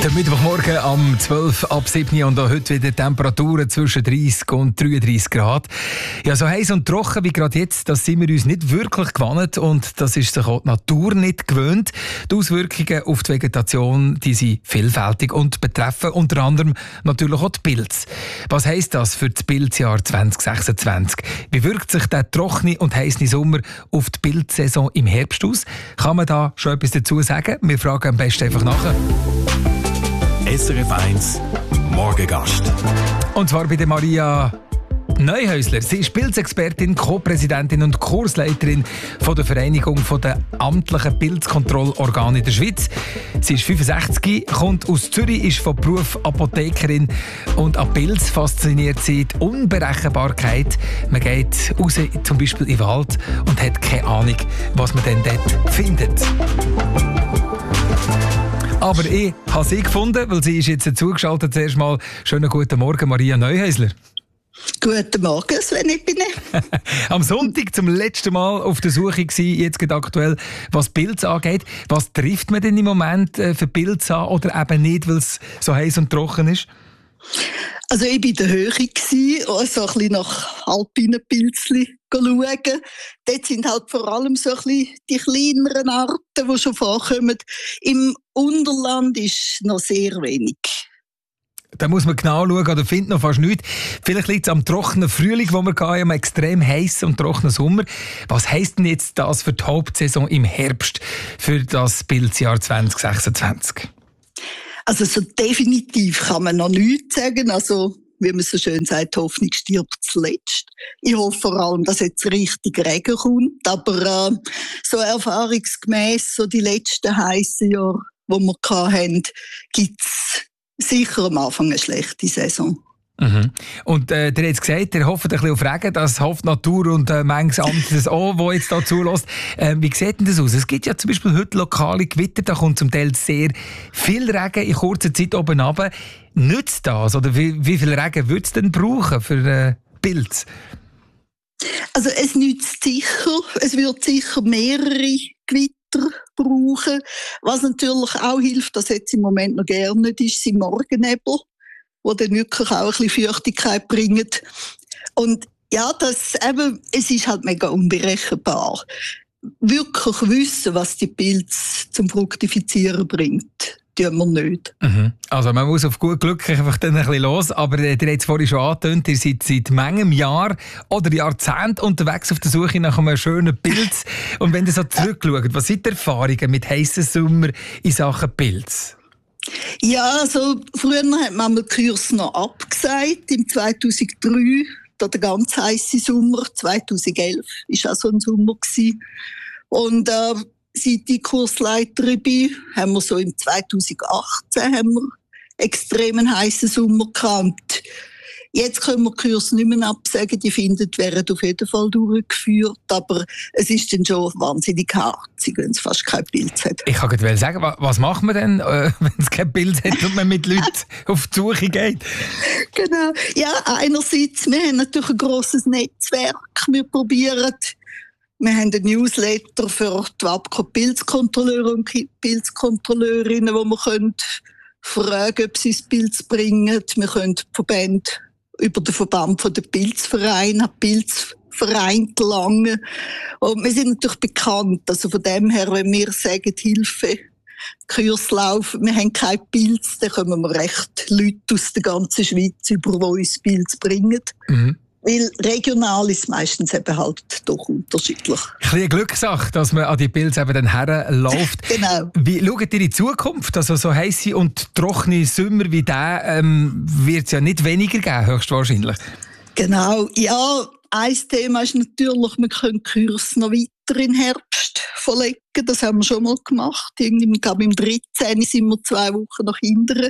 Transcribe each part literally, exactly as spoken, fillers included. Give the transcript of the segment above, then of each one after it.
Der Mittwochmorgen am zwölf ab sieben und auch heute wieder Temperaturen zwischen dreißig und dreiunddreißig Grad. Ja, so heiß und trocken wie gerade jetzt, das sind wir uns nicht wirklich gewohnt und das ist sich auch die Natur nicht gewöhnt. Die Auswirkungen auf die Vegetation, die sind vielfältig und betreffen unter anderem natürlich auch die Pilze. Was heisst das für das Pilzjahr zwanzig sechsundzwanzig? Wie wirkt sich der trockene und heiße Sommer auf die Pilzsaison im Herbst aus? Kann man da schon etwas dazu sagen? Wir fragen am besten einfach nach. S R F eins Morgengast. Und zwar bei der Maria Neuhäusler. Sie ist Pilzexpertin, Co-Präsidentin und Kursleiterin von der Vereinigung der amtlichen Pilzkontrollorgane in der Schweiz. Sie ist fünfundsechzig, kommt aus Zürich, ist von Beruf Apothekerin und an Pilz fasziniert sie die Unberechenbarkeit. Man geht raus, zum Beispiel in den Wald und hat keine Ahnung, was man denn dort findet. Aber ich habe sie gefunden, weil sie ist jetzt zugeschaltet. Zuerst mal schönen guten Morgen, Maria Neuhäusler. Guten Morgen, Sven, ich bin ich. Am Sonntag zum letzten Mal auf der Suche gewesen, jetzt gerade aktuell, was Pilze angeht. Was trifft man denn im Moment für Pilze an oder eben nicht, weil es so heiß und trocken ist? Also ich war in der Höhe, also ein bisschen nach alpinen Pilzchen schauen. Dort sind halt vor allem so ein bisschen die kleineren Arten, die schon vorkommen. Im Unterland ist noch sehr wenig. Da muss man genau schauen, oder findet noch fast nichts. Vielleicht liegt es am trockenen Frühling, wo wir hatten, am extrem heißen und trockenen Sommer. Was heisst denn jetzt das für die Hauptsaison im Herbst, für das Pilzjahr zwanzig sechsundzwanzig? Also so definitiv kann man noch nichts sagen. Also, wie man so schön sagt, Hoffnung stirbt zuletzt. Ich hoffe vor allem, dass jetzt richtig Regen kommt. Aber äh, so erfahrungsgemäss, so die letzten heißen Jahre, die wir hatten, gibt es sicher am Anfang eine schlechte Saison. Mhm. Und äh, der hat jetzt gesagt, er hofft ein bisschen auf Regen, das hofft die Natur und äh, manches anderes auch, das jetzt da zulässt. Äh, wie sieht denn das aus? Es gibt ja zum Beispiel heute lokale Gewitter, da kommt zum Teil sehr viel Regen in kurzer Zeit oben runter. Nützt das? Oder wie, wie viel Regen würde es denn brauchen für äh, Pilze? Also es nützt sicher, es wird sicher mehrere Gewitter brauchen. Was natürlich auch hilft, das jetzt im Moment noch gerne nicht ist, sind Morgennebel, die dann wirklich auch ein bisschen Feuchtigkeit bringen. Und ja, das eben, es ist halt mega unberechenbar. Wirklich wissen, was die Pilze zum Fruktifizieren bringt, tun wir nicht. Mhm. Also man muss auf gut Glück einfach dann ein bisschen los, aber ihr habt es vorhin schon angetönt, ihr seid seit manchem Jahr oder Jahrzehnt unterwegs auf der Suche nach einem schönen Pilz. Und wenn ihr so zurückschaut, was sind die Erfahrungen mit heissen Sommer in Sachen Pilz? Ja, also früher hat man den Kurs noch abgesagt, im zweitausenddrei, da der ganz heiße Sommer, zweitausendelf war auch so ein Sommer gewesen. Und äh, seit ich Kursleiterin bin, haben wir so im zweitausendachtzehn haben wir extremen heißen Sommer gehabt. Jetzt können wir die Kurse nicht mehr absagen, die finden, werden auf jeden Fall durchgeführt, aber es ist dann schon wahnsinnig harzig, wenn es fast kein Pilz hat. Ich kann gerade sagen, was macht man denn, äh, wenn es kein Pilz hat und man mit Leuten auf die Suche geht? Genau. Ja, einerseits, wir haben natürlich ein grosses Netzwerk, wir probieren, wir haben einen Newsletter für die W A P C O-Pilzkontrolleure und Pilzkontrolleurinnen, wo wir können fragen, ob sie das Pilz bringen. Wir können die Verbände über den Verband von der Pilzvereine, Pilzverein gelangen. Und wir sind natürlich bekannt. Also von dem her, wenn wir sagen, Hilfe, Kurslauf, wir haben keinen Pilz, dann kommen wir recht Leute aus der ganzen Schweiz über, die uns Pilz bringen. Mhm. Weil regional ist meistens eben halt doch unterschiedlich. Ein bisschen eine Glückssache, dass man an die Pilze eben dann herläuft. Genau. Wie schaut ihr in die Zukunft? Also so heisse und trockene Sommer wie der ähm, wird es ja nicht weniger geben, höchstwahrscheinlich. Genau. Ja, ein Thema ist natürlich, wir können die Kurse noch weiter in den Herbst verlegen. Das haben wir schon mal gemacht. Irgendwie, ich glaube, im dreizehn sind wir zwei Wochen nach hinten.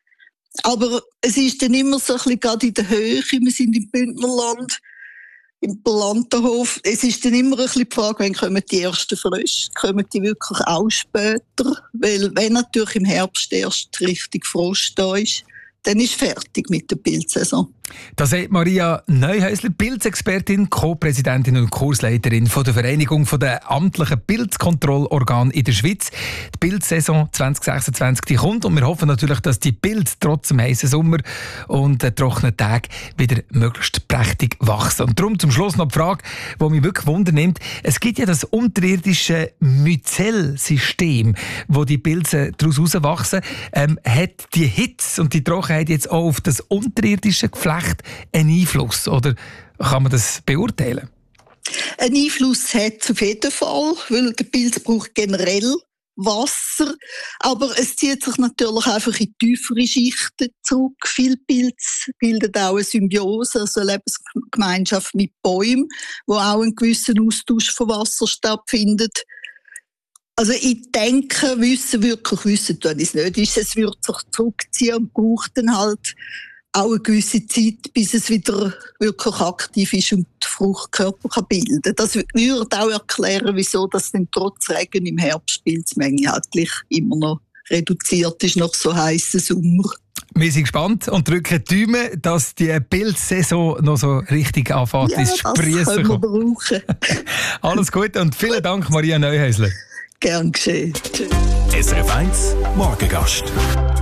Aber es ist dann immer so ein bisschen gerade in der Höhe. Wir sind im Bündnerland, im Plantenhof. Es ist dann immer ein bisschen die Frage, wann kommen die ersten Frösche? Kommen die wirklich auch später? Weil wenn natürlich im Herbst erst richtig Frost da ist, dann ist fertig mit der Pilzsaison. Das sagt Maria Neuhäusler, Pilzexpertin, Co-Präsidentin und Kursleiterin von der Vereinigung der amtlichen Pilzkontrollorgane in der Schweiz. Die Pilzsaison zwanzig sechsundzwanzig die kommt und wir hoffen natürlich, dass die Pilze trotz dem heißen Sommer und den trockenen Tagen wieder möglichst prächtig wachsen. Und darum zum Schluss noch die Frage, die mich wirklich wundernimmt. Es gibt ja das unterirdische Myzel-System, wo die Pilze daraus herauswachsen. Ähm, hat die Hitze und die Trockenheit jetzt auch auf das unterirdische Geflecht einen Einfluss, oder kann man das beurteilen? Ein Einfluss hat es auf jeden Fall, weil der Pilz braucht generell Wasser, aber es zieht sich natürlich einfach in tiefere Schichten zurück. Viele Pilze bilden auch eine Symbiose, also eine Lebensgemeinschaft mit Bäumen, wo auch ein gewisser Austausch von Wasser stattfindet. Also ich denke, wissen, wirklich wissen tun ich es nicht. Ist, es wird sich zurückziehen und braucht dann halt auch eine gewisse Zeit, bis es wieder wirklich aktiv ist und die Fruchtkörper kann bilden kann. Das würde auch erklären, wieso das dann trotz Regen im Herbst die Pilzmenge halt immer noch reduziert ist nach so heißen Sommer. Wir sind gespannt und drücken die Daumen, dass die Pilzsaison noch so richtig anfängt, ja, ins Sprießen können wir brauchen. Alles Gute und vielen Dank, Maria Neuhäusler. Gern geschehen. S R F eins Morgengast.